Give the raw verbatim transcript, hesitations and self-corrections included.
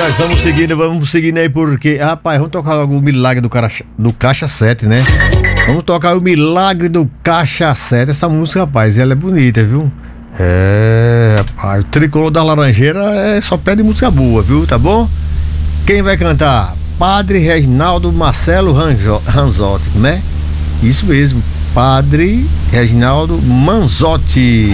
nós vamos seguindo, vamos seguindo aí porque, rapaz, vamos tocar logo o milagre do, cara, do Caixa sete, né? Vamos tocar o milagre do Caixa sete. Essa música, rapaz, ela é bonita, viu? É, rapaz, o Tricolor da Laranjeira é, só pede música boa, viu? Tá bom? Quem vai cantar? Padre Reginaldo Marcelo Ranjo, Ranzotti, né? Isso mesmo, Padre Reginaldo Manzotti.